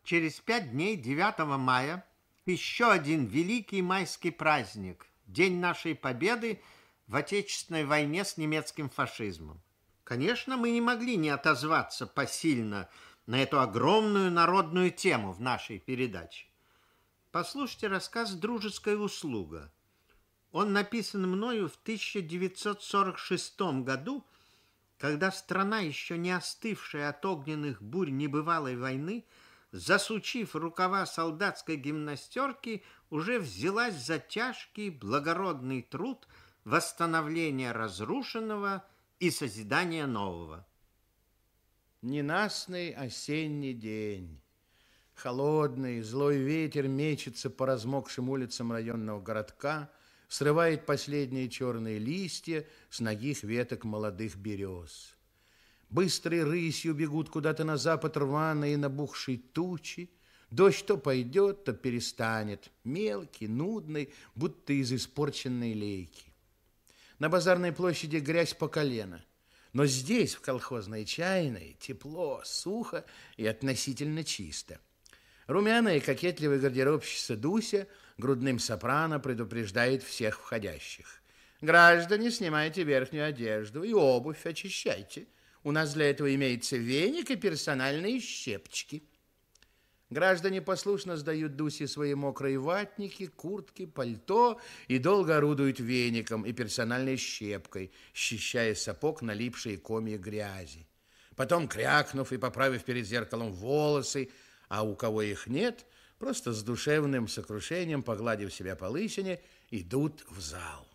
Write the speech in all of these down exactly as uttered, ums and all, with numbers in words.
Через пять дней, девятого мая, еще один великий майский праздник, день нашей победы в Отечественной войне с немецким фашизмом. Конечно, мы не могли не отозваться посильно на эту огромную народную тему в нашей передаче. Послушайте рассказ «Дружеская услуга». Он написан мною в тысяча девятьсот сорок шестом году, когда страна, еще не остывшая от огненных бурь небывалой войны, засучив рукава солдатской гимнастерки, уже взялась за тяжкий благородный труд восстановления разрушенного и созидания нового. Ненастный осенний день. Холодный, злой ветер мечется по размокшим улицам районного городка, срывает последние черные листья с нагих веток молодых берез. Быстрой рысью бегут куда-то на запад рваные набухшие тучи. Дождь то пойдет, то перестанет. Мелкий, нудный, будто из испорченной лейки. На базарной площади грязь по колено. Но здесь, в колхозной чайной, тепло, сухо и относительно чисто. Румяная и кокетливая гардеробщица Дуся грудным сопрано предупреждает всех входящих. Граждане, снимайте верхнюю одежду и обувь очищайте. У нас для этого имеется веник и персональные щепочки. Граждане послушно сдают Дусе свои мокрые ватники, куртки, пальто и долго орудуют веником и персональной щепкой, счищая сапог налипшие комья грязи. Потом, крякнув и поправив перед зеркалом волосы, а у кого их нет, просто с душевным сокрушением, погладив себя по лысине, идут в зал.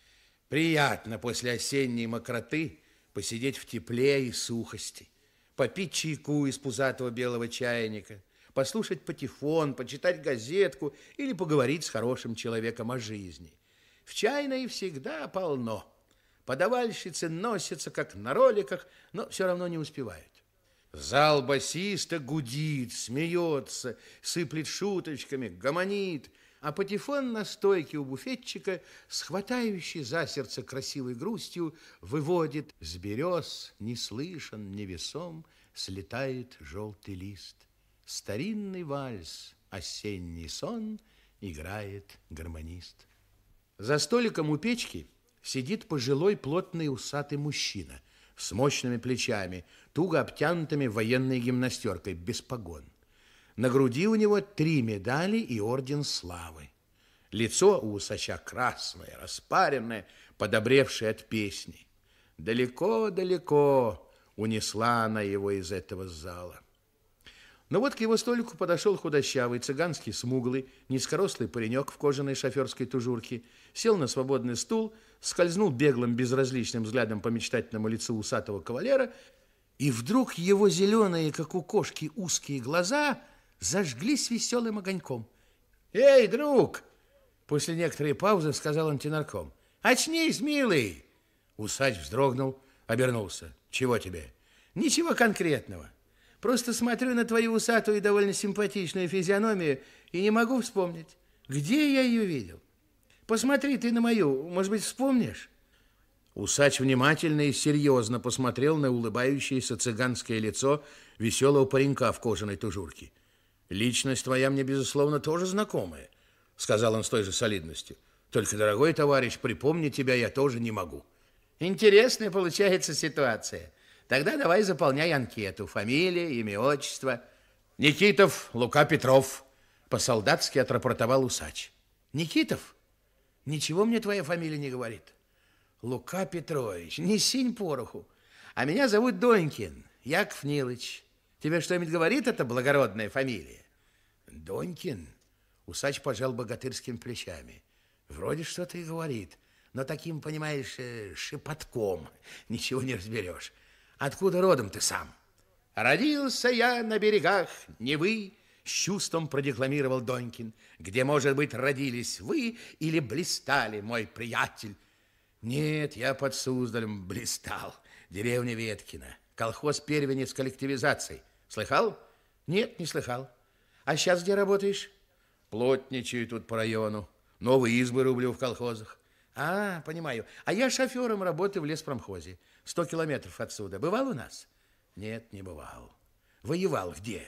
Приятно после осенней мокроты посидеть в тепле и сухости, попить чайку из пузатого белого чайника, послушать патефон, почитать газетку или поговорить с хорошим человеком о жизни. В чайной всегда полно. Подавальщицы носятся, как на роликах, но все равно не успевают. Зал басиста гудит, смеется, сыплет шуточками, гомонит, а патефон на стойке у буфетчика, схватающий за сердце красивой грустью, выводит: с берез не слышен, невесом слетает желтый лист. Старинный вальс, осенний сон играет гармонист. За столиком у печки сидит пожилой плотный усатый мужчина с мощными плечами, туго обтянутыми военной гимнастеркой, без погон. На груди у него три медали и орден славы. Лицо у усача красное, распаренное, подобревшее от песни. Далеко-далеко унесла она его из этого зала. Но вот к его столику подошел худощавый, цыганский, смуглый, низкорослый паренек в кожаной шоферской тужурке, сел на свободный стул, скользнул беглым, безразличным взглядом по мечтательному лицу усатого кавалера, и вдруг его зеленые, как у кошки, узкие глаза зажглись веселым огоньком. «Эй, друг!» После некоторой паузы сказал он тенорком. «Очнись, милый!» Усач вздрогнул, обернулся. «Чего тебе?» «Ничего конкретного. Просто смотрю на твою усатую и довольно симпатичную физиономию и не могу вспомнить, где я ее видел. Посмотри ты на мою, может быть, вспомнишь?» Усач внимательно и серьезно посмотрел на улыбающееся цыганское лицо веселого паренька в кожаной тужурке. «Личность твоя мне, безусловно, тоже знакомая», — сказал он с той же солидностью. «Только, дорогой товарищ, припомнить тебя я тоже не могу». «Интересная получается ситуация. Тогда давай заполняй анкету. Фамилия, имя, отчество». «Никитов Лука Петров», — по-солдатски отрапортовал усач. «Никитов? Ничего мне твоя фамилия не говорит». «Лука Петрович, не синь пороху. А меня зовут Донькин, Яков Нилыч. Тебе что-нибудь говорит эта благородная фамилия?» «Донькин?» Усач пожал богатырскими плечами. «Вроде что-то и говорит, но таким, понимаешь, шепотком. Ничего не разберешь. Откуда родом ты сам?» «Родился я на берегах Невы», — с чувством продекламировал Донькин, «где, может быть, родились вы или блистали, мой приятель». «Нет, я под Суздалем блистал, деревня Веткина, колхоз первенец коллективизации. Слыхал?» «Нет, не слыхал. А сейчас где работаешь?» «Плотничаю тут по району, новые избы рублю в колхозах». «А, понимаю. А я шофером работаю в леспромхозе, сто километров отсюда. Бывал у нас?» «Нет, не бывал. Воевал где?»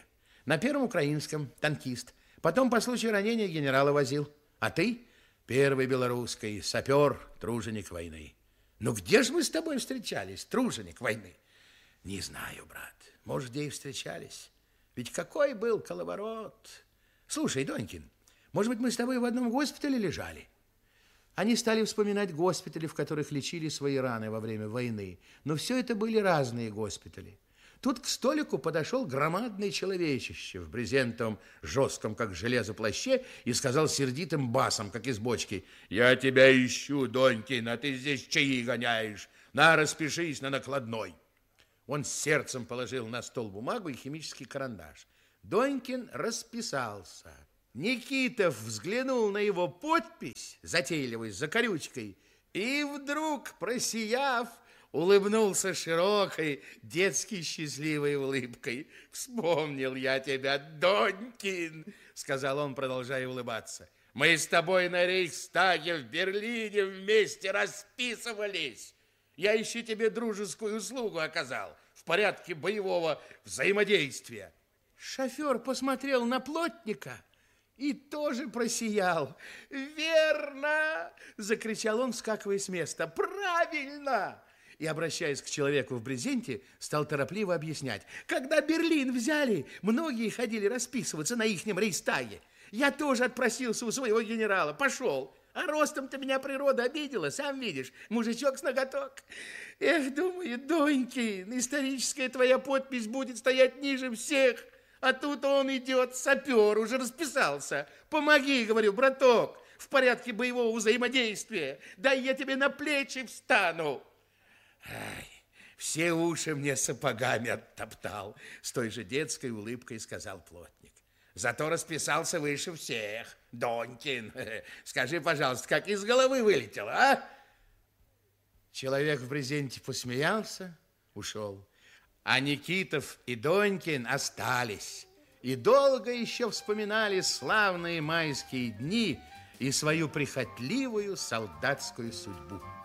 На Первом Украинском танкист. Потом по случаю ранения генерала возил. А ты первый белорусский сапер, труженик войны. Ну где же мы с тобой встречались, труженик войны? Не знаю, брат. Может, где и встречались. Ведь какой был коловорот. Слушай, Донькин, может быть, мы с тобой в одном госпитале лежали? Они стали вспоминать госпитали, в которых лечили свои раны во время войны. Но все это были разные госпитали. Тут к столику подошел громадный человечище в брезентовом, жестком, как железо, плаще и сказал сердитым басом, как из бочки: «Я тебя ищу, Донькин, а ты здесь чаи гоняешь. На, распишись на накладной». Он с сердцем положил на стол бумагу и химический карандаш. Донькин расписался. Никитов взглянул на его подпись, затейливой, с закорючкой, и вдруг, просияв, улыбнулся широкой, детски счастливой улыбкой. «Вспомнил я тебя, Донькин», — сказал он, продолжая улыбаться. «Мы с тобой на Рейхстаге в Берлине вместе расписывались. Я еще тебе дружескую услугу оказал в порядке боевого взаимодействия». Шофер посмотрел на плотника и тоже просиял. «Верно!» – закричал он, вскакивая с места. «Правильно!» И, обращаясь к человеку в брезенте, стал торопливо объяснять. «Когда Берлин взяли, многие ходили расписываться на ихнем Рейхстаге. Я тоже отпросился у своего генерала, пошел. А ростом-то меня природа обидела, сам видишь, мужичок с ноготок. Эх, думаю, Донькин, историческая твоя подпись будет стоять ниже всех. А тут он идет, сапер, уже расписался. Помоги, говорю, браток, в порядке боевого взаимодействия. Дай я тебе на плечи встану». Ай, все уши мне сапогами оттоптал, с той же детской улыбкой сказал плотник. Зато расписался выше всех. Донькин, скажи, пожалуйста, как из головы вылетело, а? Человек в брезенте посмеялся, ушел. А Никитов и Донькин остались. И долго еще вспоминали славные майские дни и свою прихотливую солдатскую судьбу.